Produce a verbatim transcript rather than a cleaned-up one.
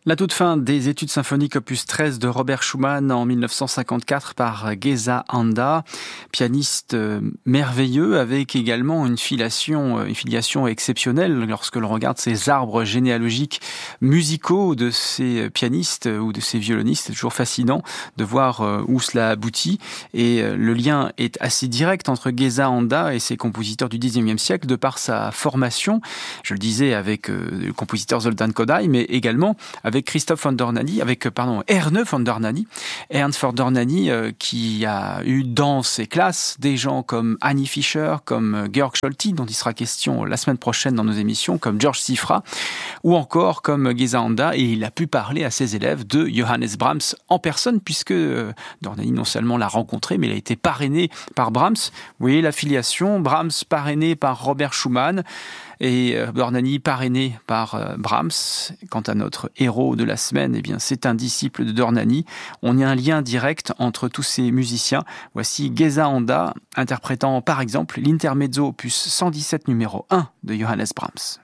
La toute fin des études symphoniques opus treize de Robert Schumann en mille neuf cent cinquante-quatre par Geza Anda, pianiste merveilleux avec également une filiation, une filiation exceptionnelle lorsque l'on regarde ces arbres généalogiques musicaux de ces pianistes ou de ces violonistes. C'est toujours fascinant de voir où cela aboutit et le lien est assez direct entre Geza Anda et ses compositeurs du dix-neuvième siècle de par sa formation, je le disais avec le compositeur Zoltán Kodály, mais également avec avec Christoph von Dohnányi, avec pardon Erne von Dohnányi, Ernst von Dohnányi euh, qui a eu dans ses classes des gens comme Annie Fischer, comme Georg Scholti, dont il sera question la semaine prochaine dans nos émissions, comme George Cifra, ou encore comme Geza Anda, et il a pu parler à ses élèves de Johannes Brahms en personne, puisque euh, Dohnányi non seulement l'a rencontré, mais il a été parrainé par Brahms. Vous voyez la filiation, Brahms parrainé par Robert Schumann, et Dohnányi parrainé par euh, Brahms. Quant à notre héros de la semaine, eh bien, c'est un disciple de Dohnányi. On y a un lien direct entre tous ces musiciens. Voici Geza Anda interprétant par exemple l'intermezzo opus cent dix-sept numéro un de Johannes Brahms.